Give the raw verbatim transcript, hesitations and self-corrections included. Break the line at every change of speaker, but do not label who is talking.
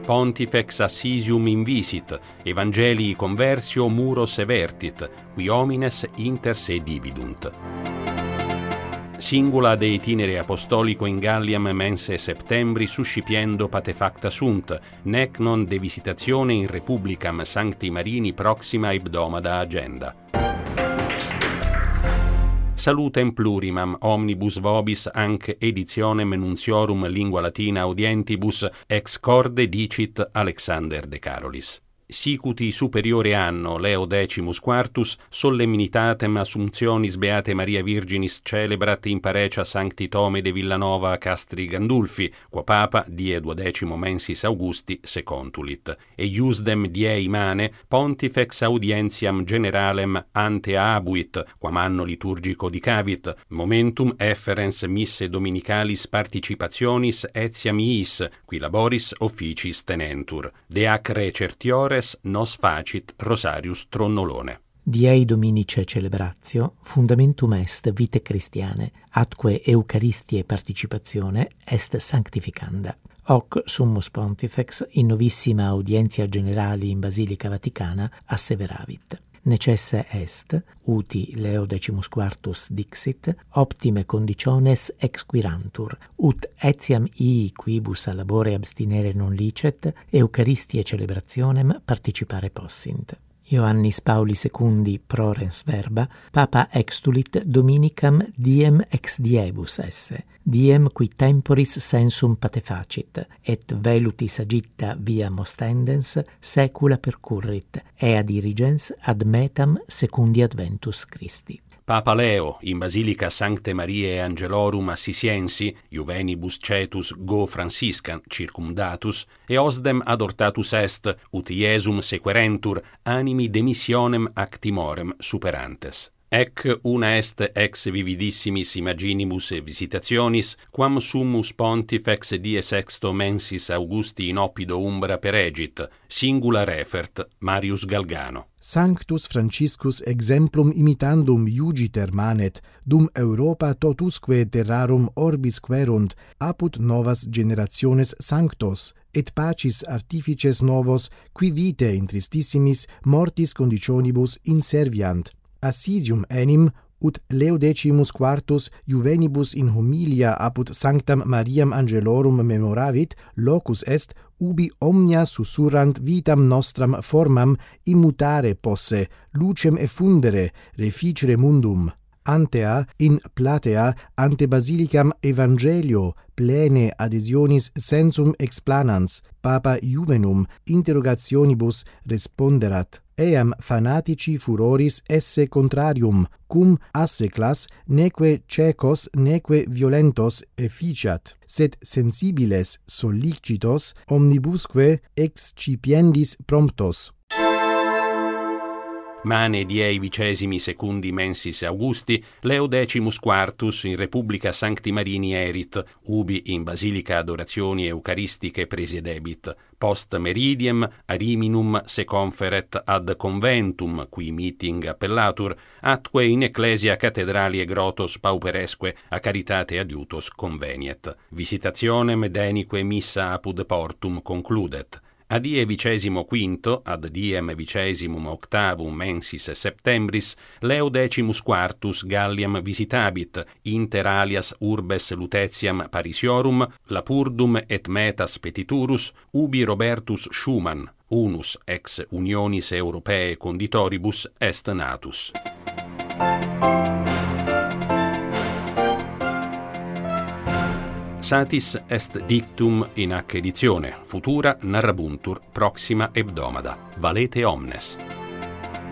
Pontifex assisium invisit, Evangelii conversio muros evertit, qui homines inter se dividunt. Singula de itinere apostolico in Galliam mense septembri suscipiendo patefacta sunt, nec non de visitatione in Republicam Sancti Marini proxima hebdomada agenda. Salutem plurimam omnibus vobis anc editionem nunciorum lingua latina audientibus ex corde dicit Alexander de Carolis. Sicuti superiore anno Leo decimus quartus solemnitatem assumptionis Beate Maria Virginis celebrat in parecia Sancti Tome de Villanova Castri Gandulfi, qua Papa die duodecimo mensis Augusti secontulit, e iusdem die imane Pontifex audientiam generalem ante abuit, quam anno liturgico dicavit, momentum efferens misse dominicalis participationis etiam iis, qui laboris officis tenentur, de ac recertiores nos facit Rosarius Tronnolone.
Diei Dominice celebratio, fundamentum est vitae Christiane, atque Eucharistie participatione est sanctificanda. Hoc summus Pontifex in novissima audientia generali in Basilica Vaticana asseveravit. Necesse est, uti Leo decimus quartus dixit, optime conditiones exquirantur, ut etiam ii quibus a labore abstinere non licet, Eucharistie celebrationem participare possint. Ioannis Pauli secundi prorens verba, Papa extulit Dominicam diem ex diebus esse, diem qui temporis sensum patefacit, et veluti sagitta via mostendens saecula percurrit, ea dirigens ad metam secundi adventus Christi.
Papa Leo, in Basilica Sancte Mariae Angelorum Assisiensi, Juvenibus cetus Go Franciscan circumdatus, eosdem adortatus est, ut Iesum sequerentur, animi demissionem ac timorem superantes. Ec una est ex vividissimis imaginibus e visitationis, quam summus Pontifex die sexto mensis Augusti in oppido umbra peregit, singula refert Marius Galgano.
Sanctus Franciscus exemplum imitandum iugiter manet, dum Europa totusque terrarum orbis querunt, apud novas generationes sanctos, et pacis artifices novos, qui vitae in tristissimis mortis conditionibus inserviant. Assisium enim, ut Leo decimus quartus Juvenibus in homilia apud Sanctam Mariam Angelorum memoravit, locus est, ubi omnia susurrant vitam nostram formam immutare posse, lucem effundere, reficere mundum. Antea, in platea, ante basilicam evangelio, plene adhesionis sensum explanans, Papa Juvenum interrogationibus responderat. Eam fanatici furoris esse contrarium, cum asseclas neque cecos neque violentos efficiat, sed sensibiles sollicitos omnibusque excipiendis promptos.
Mane diei vicesimi secundi mensis Augusti, Leo decimus quartus in Republica Sancti Marini erit, ubi in Basilica adorationi eucharistiche presiedebit. Post meridiem ariminum se conferet ad conventum, qui meeting appellatur, atque in ecclesia cathedrali grotos pauperesque a caritate adiutos conveniet. Visitationem denique missa apud portum concludet. A die vicesimo quinto, ad diem vicesimum octavum mensis septembris, Leo decimus quartus Galliam visitabit, inter alias urbes Lutetiam Parisiorum, Lapurdum et metas petiturus, ubi Robertus Schumann, unus ex unionis Europae conditoribus, est natus. Satis est dictum in hac editione, futura narrabuntur proxima hebdomada. Valete omnes.